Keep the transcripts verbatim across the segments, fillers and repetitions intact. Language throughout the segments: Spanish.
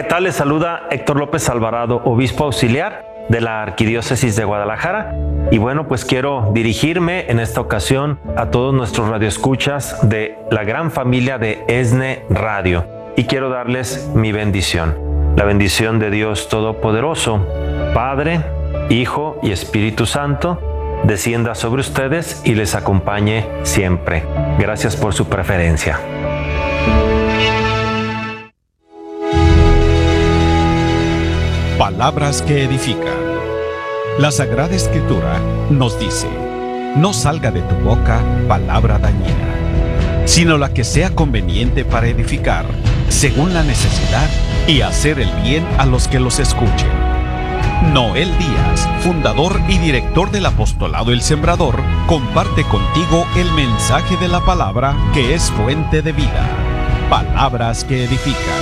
tal? Les saluda Héctor López Alvarado, obispo auxiliar de la Arquidiócesis de Guadalajara. Y bueno, pues quiero dirigirme en esta ocasión a todos nuestros radioescuchas de la gran familia de ESNE Radio. Y quiero darles mi bendición. La bendición de Dios Todopoderoso, Padre, Hijo y Espíritu Santo, descienda sobre ustedes y les acompañe siempre. Gracias por su preferencia. Palabras que edifican. La Sagrada Escritura nos dice: no salga de tu boca palabra dañina, sino la que sea conveniente para edificar, según la necesidad, y hacer el bien a los que los escuchen. Noel Díaz, fundador y director del Apostolado El Sembrador, comparte contigo el mensaje de la palabra que es fuente de vida. Palabras que edifican.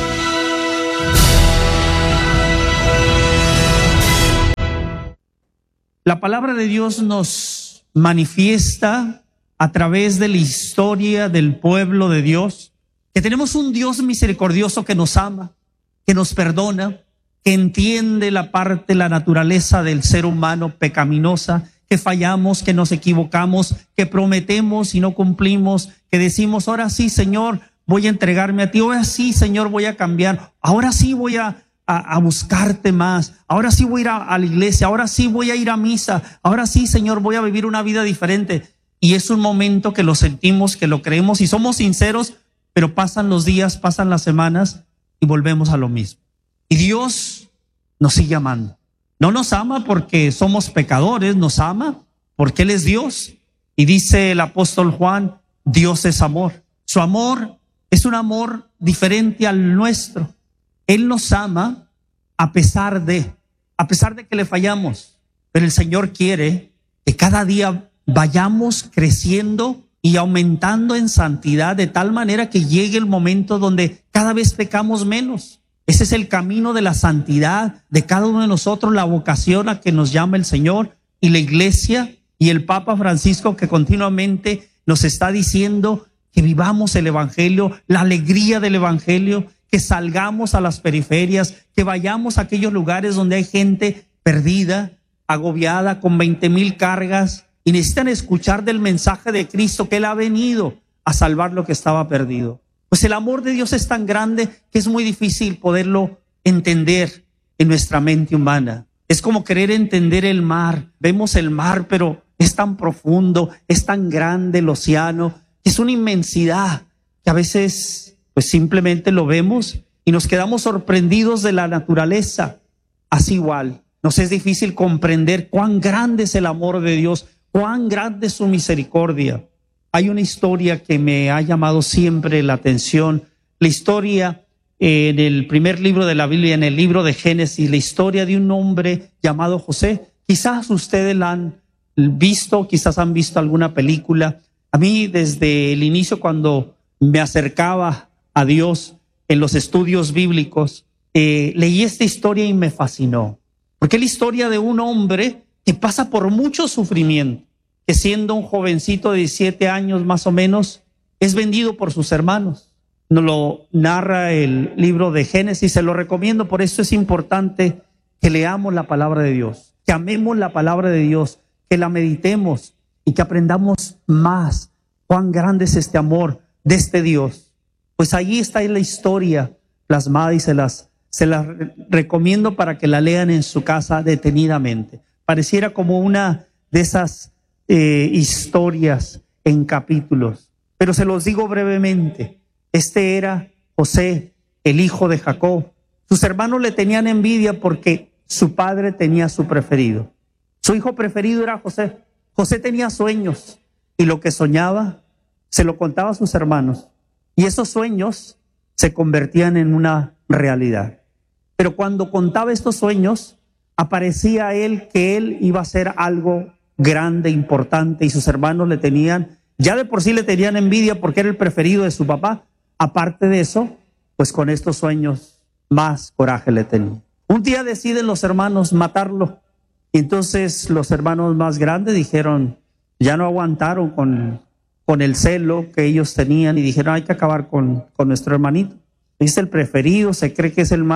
La palabra de Dios nos manifiesta a través de la historia del pueblo de Dios que tenemos un Dios misericordioso que nos ama, que nos perdona, que entiende la parte, la naturaleza del ser humano pecaminosa, que fallamos, que nos equivocamos, que prometemos y no cumplimos, que decimos, ahora sí, Señor, voy a entregarme a ti, ahora sí, Señor, voy a cambiar, ahora sí voy a A, a buscarte más, ahora sí voy a ir a, a la iglesia, ahora sí voy a ir a misa, ahora sí, Señor, voy a vivir una vida diferente. Y es un momento que lo sentimos, que lo creemos y somos sinceros, pero pasan los días, pasan las semanas y volvemos a lo mismo. Y Dios nos sigue amando. No nos ama porque somos pecadores, nos ama porque Él es Dios. Y dice el apóstol Juan, Dios es amor. Su amor es un amor diferente al nuestro. Él nos ama a pesar de, a pesar de que le fallamos. Pero el Señor quiere que cada día vayamos creciendo y aumentando en santidad de tal manera que llegue el momento donde cada vez pecamos menos. Ese es el camino de la santidad de cada uno de nosotros, la vocación a que nos llama el Señor y la iglesia y el Papa Francisco, que continuamente nos está diciendo que vivamos el evangelio, la alegría del evangelio, que salgamos a las periferias, que vayamos a aquellos lugares donde hay gente perdida, agobiada, con veinte mil cargas y necesitan escuchar del mensaje de Cristo, que Él ha venido a salvar lo que estaba perdido. Pues el amor de Dios es tan grande que es muy difícil poderlo entender en nuestra mente humana. Es como querer entender el mar. Vemos el mar, pero es tan profundo, es tan grande el océano, es una inmensidad que a veces pues simplemente lo vemos y nos quedamos sorprendidos de la naturaleza. Así igual, nos es difícil comprender cuán grande es el amor de Dios, cuán grande es su misericordia. Hay una historia que me ha llamado siempre la atención, la historia eh, en el primer libro de la Biblia, en el libro de Génesis, la historia de un hombre llamado José. Quizás ustedes la han visto, quizás han visto alguna película. A mí desde el inicio, cuando me acercaba a Dios en los estudios bíblicos, eh, leí esta historia y me fascinó, porque es la historia de un hombre que pasa por mucho sufrimiento, que siendo un jovencito de diecisiete años más o menos, es vendido por sus hermanos. Nos lo narra el libro de Génesis, se lo recomiendo. Por eso es importante que leamos la palabra de Dios, que amemos la palabra de Dios, que la meditemos y que aprendamos más cuán grande es este amor de este Dios. Pues allí está la historia plasmada y se las, se las recomiendo para que la lean en su casa detenidamente. Pareciera como una de esas eh, historias en capítulos, pero se los digo brevemente. Este era José, el hijo de Jacob. Sus hermanos le tenían envidia porque su padre tenía su preferido. Su hijo preferido era José. José tenía sueños y lo que soñaba se lo contaba a sus hermanos. Y esos sueños se convertían en una realidad. Pero cuando contaba estos sueños, aparecía a él que él iba a hacer algo grande, importante, y sus hermanos le tenían, ya de por sí le tenían envidia porque era el preferido de su papá. Aparte de eso, pues con estos sueños más coraje le tenían. Un día deciden los hermanos matarlo. Y entonces los hermanos más grandes dijeron, ya no aguantaron con con el celo que ellos tenían y dijeron, hay que acabar con, con nuestro hermanito. Es el preferido, se cree que es el más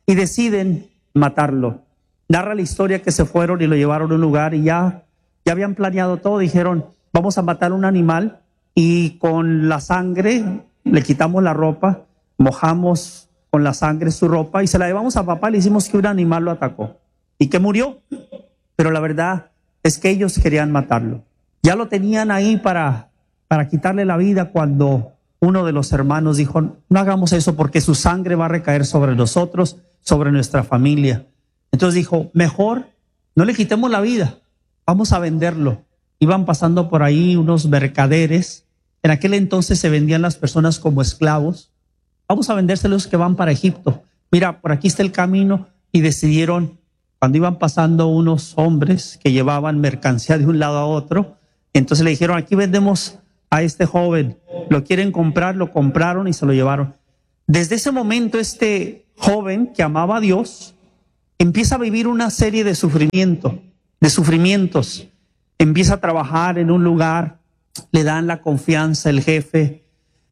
y deciden matarlo. Narra la historia que se fueron y lo llevaron a un lugar y ya, ya habían planeado todo. Dijeron, vamos a matar un animal y con la sangre le quitamos la ropa, mojamos con la sangre su ropa y se la llevamos a papá. Le hicimos que un animal lo atacó y que murió. Pero la verdad es que ellos querían matarlo. Ya lo tenían ahí para, para quitarle la vida cuando uno de los hermanos dijo, no hagamos eso porque su sangre va a recaer sobre nosotros, sobre nuestra familia. Entonces dijo, mejor no le quitemos la vida, vamos a venderlo. Iban pasando por ahí unos mercaderes. En aquel entonces se vendían las personas como esclavos. Vamos a vendérselos que van para Egipto. Mira, por aquí está el camino. Y decidieron, cuando iban pasando unos hombres que llevaban mercancía de un lado a otro, entonces le dijeron, aquí vendemos a este joven. Lo quieren comprar, lo compraron y se lo llevaron. Desde ese momento este joven que amaba a Dios empieza a vivir una serie de sufrimiento, de sufrimientos. Empieza a trabajar en un lugar, le dan la confianza el jefe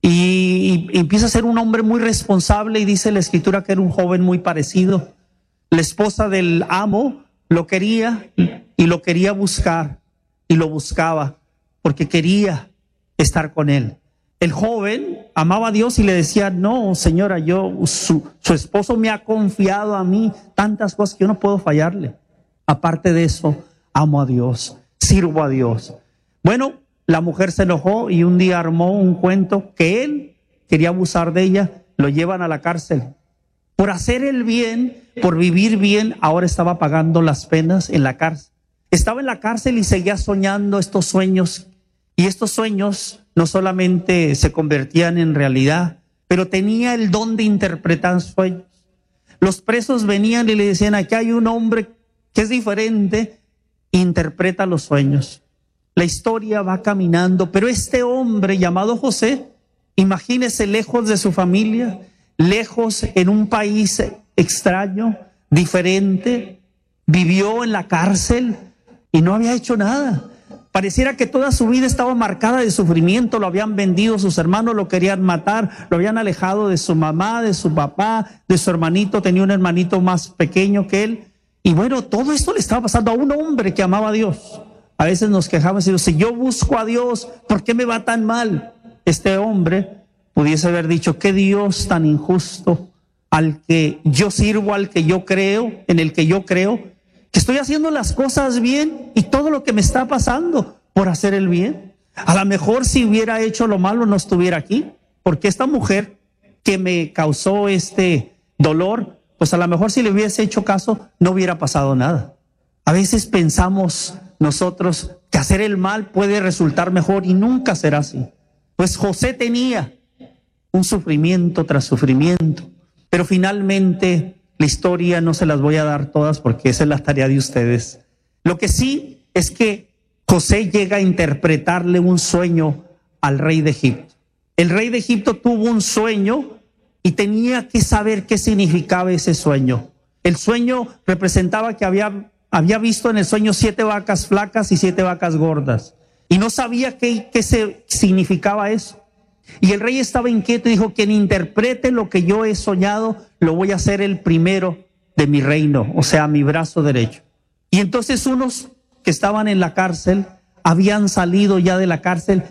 y, y empieza a ser un hombre muy responsable, y dice la escritura que era un joven muy parecido. La esposa del amo lo quería y lo quería buscar y lo buscaba porque quería estar con él. El joven amaba a Dios y le decía, no, señora, yo, su, su esposo me ha confiado a mí tantas cosas que yo no puedo fallarle. Aparte de eso, amo a Dios, sirvo a Dios. Bueno, la mujer se enojó y un día armó un cuento que él quería abusar de ella. Lo llevan a la cárcel. Por hacer el bien, por vivir bien, ahora estaba pagando las penas en la cárcel. Estaba en la cárcel y seguía soñando estos sueños. Y estos sueños no solamente se convertían en realidad, pero tenía el don de interpretar sueños. Los presos venían y le decían, aquí hay un hombre que es diferente, interpreta los sueños. La historia va caminando, pero este hombre llamado José, imagínese, lejos de su familia, lejos en un país extraño, diferente, vivió en la cárcel y no había hecho nada. Pareciera que toda su vida estaba marcada de sufrimiento. Lo habían vendido, sus hermanos lo querían matar, lo habían alejado de su mamá, de su papá, de su hermanito. Tenía un hermanito más pequeño que él. Y bueno, todo esto le estaba pasando a un hombre que amaba a Dios. A veces nos quejamos y decimos, si yo busco a Dios, ¿por qué me va tan mal? Este hombre pudiese haber dicho, qué Dios tan injusto, al que yo sirvo, al que yo creo, en el que yo creo, que estoy haciendo las cosas bien y todo lo que me está pasando por hacer el bien. A lo mejor si hubiera hecho lo malo no estuviera aquí, porque esta mujer que me causó este dolor, pues a lo mejor si le hubiese hecho caso no hubiera pasado nada. A veces pensamos nosotros que hacer el mal puede resultar mejor y nunca será así. Pues José tenía un sufrimiento tras sufrimiento, pero finalmente la historia no se las voy a dar todas porque esa es la tarea de ustedes. Lo que sí es que José llega a interpretarle un sueño al rey de Egipto. El rey de Egipto tuvo un sueño y tenía que saber qué significaba ese sueño. El sueño representaba que había, había visto en el sueño siete vacas flacas y siete vacas gordas. Y no sabía qué, qué se, significaba eso. Y el rey estaba inquieto y dijo, quien interprete lo que yo he soñado, lo voy a hacer el primero de mi reino, o sea, mi brazo derecho. Y entonces unos que estaban en la cárcel habían salido ya de la cárcel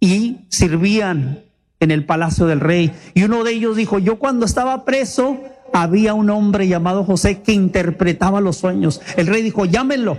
y servían en el palacio del rey. Y uno de ellos dijo, yo cuando estaba preso había un hombre llamado José que interpretaba los sueños. El rey dijo, llámenlo.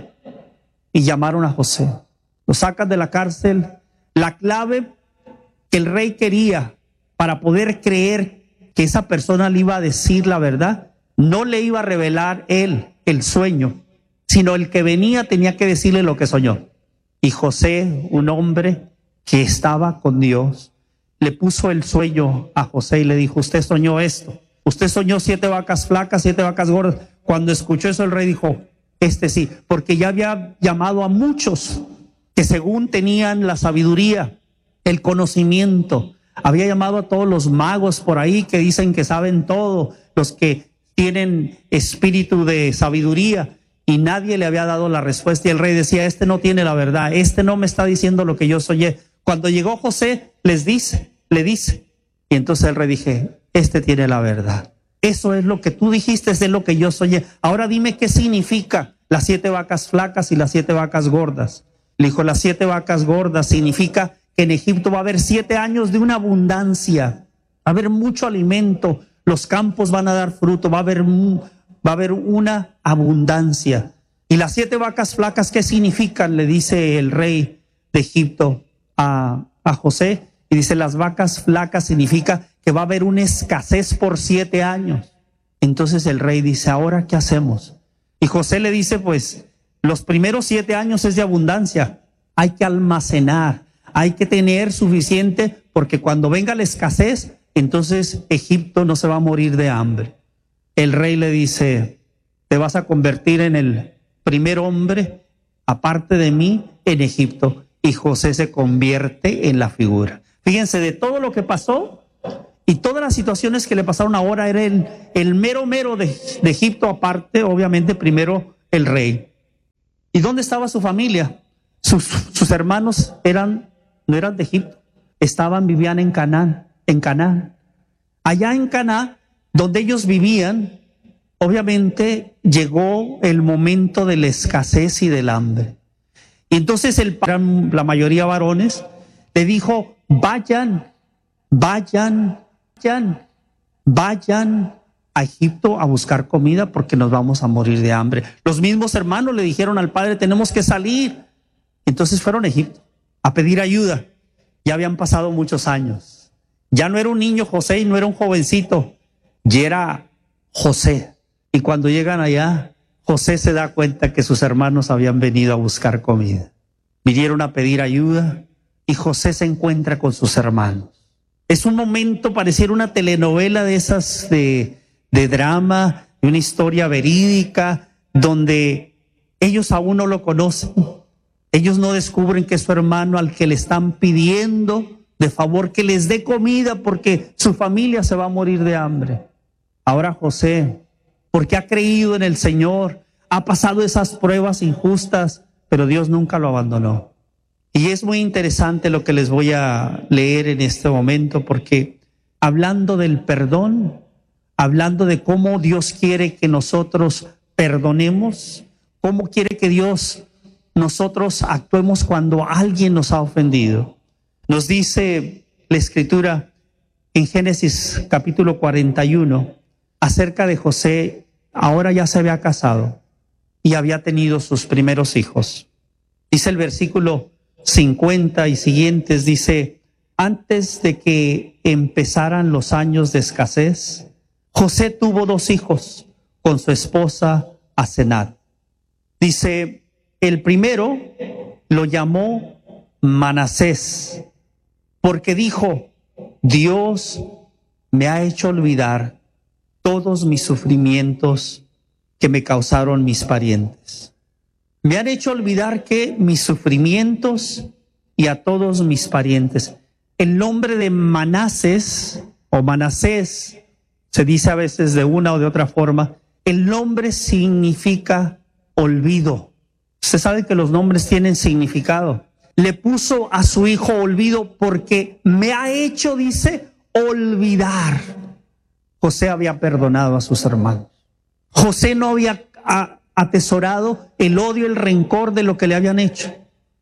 Y llamaron a José. Lo sacan de la cárcel. La clave que el rey quería para poder creer que esa persona le iba a decir la verdad, no le iba a revelar él el sueño, sino el que venía tenía que decirle lo que soñó. Y José, un hombre que estaba con Dios, le puso el sueño a José y le dijo, usted soñó esto, usted soñó siete vacas flacas, siete vacas gordas. Cuando escuchó eso el rey dijo, este sí, porque ya había llamado a muchos que según tenían la sabiduría, el conocimiento. Había llamado a todos los magos por ahí que dicen que saben todo, los que tienen espíritu de sabiduría, y nadie le había dado la respuesta. Y el rey decía, este no tiene la verdad, este no me está diciendo lo que yo soñé. Cuando llegó José, les dice, le dice, y entonces el rey dije, este tiene la verdad. Eso es lo que tú dijiste, es lo que yo soñé. Ahora dime qué significa las siete vacas flacas y las siete vacas gordas. Le dijo, las siete vacas gordas significa que en Egipto va a haber siete años de una abundancia. Va a haber mucho alimento, los campos van a dar fruto, va a haber, va a haber una abundancia. Y las siete vacas flacas, ¿qué significan? Le dice el rey de Egipto a, a José. Y dice, las vacas flacas significa que va a haber una escasez por siete años. Entonces el rey dice, ¿ahora qué hacemos? Y José le dice, pues, los primeros siete años es de abundancia. Hay que almacenar, hay que tener suficiente, porque cuando venga la escasez, entonces Egipto no se va a morir de hambre. El rey le dice, te vas a convertir en el primer hombre, aparte de mí, en Egipto. Y José se convierte en la figura. Fíjense, de todo lo que pasó y todas las situaciones que le pasaron ahora, era el, el mero mero de, de Egipto, aparte, obviamente, primero el rey. ¿Y dónde estaba su familia? Sus, sus hermanos eran, no eran de Egipto, estaban, vivían en Canaán, en Canaán. Allá en Canaán, donde ellos vivían, obviamente llegó el momento de la escasez y del hambre. Y entonces el, la mayoría varones le dijo, vayan, vayan, vayan, vayan a Egipto a buscar comida porque nos vamos a morir de hambre. Los mismos hermanos le dijeron al padre, tenemos que salir. Entonces fueron a Egipto a pedir ayuda. Ya habían pasado muchos años. Ya no era un niño José y no era un jovencito, ya era José. Y cuando llegan allá, José se da cuenta que sus hermanos habían venido a buscar comida. Vinieron a pedir ayuda y José se encuentra con sus hermanos. Es un momento, pareciera una telenovela de esas de, de drama, de una historia verídica, donde ellos aún no lo conocen. Ellos no descubren que es su hermano al que le están pidiendo de favor que les dé comida porque su familia se va a morir de hambre. Ahora José, porque ha creído en el Señor, ha pasado esas pruebas injustas, pero Dios nunca lo abandonó. Y es muy interesante lo que les voy a leer en este momento, porque hablando del perdón, hablando de cómo Dios quiere que nosotros perdonemos, cómo quiere que Dios nosotros actuemos cuando alguien nos ha ofendido. Nos dice la Escritura en Génesis capítulo cuarenta y uno acerca de José. Ahora ya se había casado y había tenido sus primeros hijos. Dice el versículo cincuenta y siguientes, dice, antes de que empezaran los años de escasez, José tuvo dos hijos con su esposa Asenat. Dice, el primero lo llamó Manasés, porque dijo, Dios me ha hecho olvidar todos mis sufrimientos que me causaron mis parientes. Me han hecho olvidar que mis sufrimientos y a todos mis parientes. El nombre de Manasés o Manasés se dice a veces de una o de otra forma. El nombre significa olvido. Usted sabe que los nombres tienen significado. Le puso a su hijo olvido porque me ha hecho, dice, olvidar. José había perdonado a sus hermanos. José no había atesorado el odio, el rencor de lo que le habían hecho.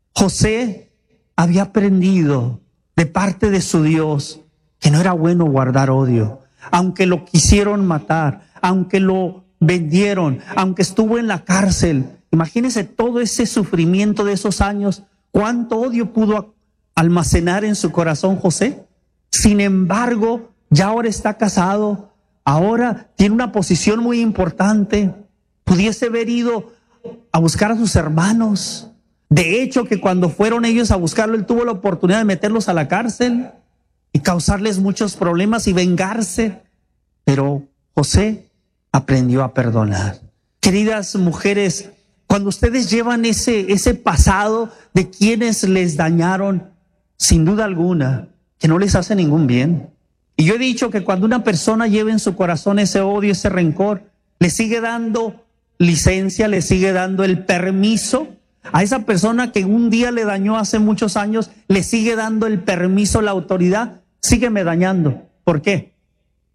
José había aprendido de parte de su Dios que no era bueno guardar odio. Aunque lo quisieron matar, aunque lo vendieron, aunque estuvo en la cárcel. Imagínense todo ese sufrimiento de esos años. ¿Cuánto odio pudo almacenar en su corazón José? Sin embargo, ya ahora está casado, ahora tiene una posición muy importante. Pudiese haber ido a buscar a sus hermanos. De hecho, que cuando fueron ellos a buscarlo, él tuvo la oportunidad de meterlos a la cárcel y causarles muchos problemas y vengarse. Pero José aprendió a perdonar. Queridas mujeres, cuando ustedes llevan ese, ese pasado de quienes les dañaron, sin duda alguna, que no les hace ningún bien. Y yo he dicho que cuando una persona lleva en su corazón ese odio, ese rencor, le sigue dando licencia, le sigue dando el permiso a esa persona que un día le dañó hace muchos años, le sigue dando el permiso, la autoridad, sígueme dañando. ¿Por qué?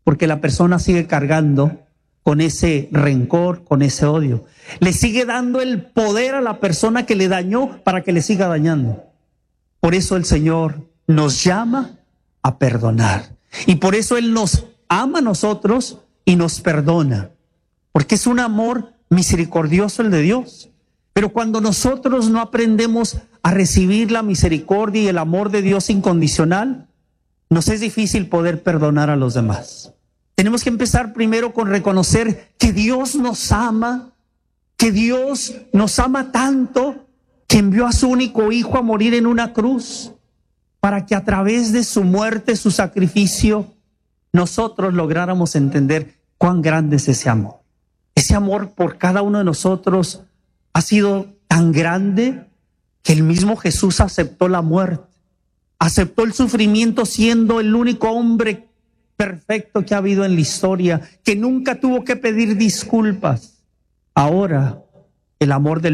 porque la persona sigue cargando con ese rencor, con ese odio. Le sigue dando el poder a la persona que le dañó para que le siga dañando. Por eso el Señor nos llama a perdonar. Y por eso Él nos ama a nosotros y nos perdona. Porque es un amor misericordioso el de Dios. Pero cuando nosotros no aprendemos a recibir la misericordia y el amor de Dios incondicional, nos es difícil poder perdonar a los demás. Tenemos que empezar primero con reconocer que Dios nos ama, que Dios nos ama tanto que envió a su único Hijo a morir en una cruz para que a través de su muerte, su sacrificio, nosotros lográramos entender cuán grande es ese amor. Ese amor por cada uno de nosotros ha sido tan grande que el mismo Jesús aceptó la muerte, aceptó el sufrimiento siendo el único hombre perfecto que ha habido en la historia, que nunca tuvo que pedir disculpas. Ahora, el amor del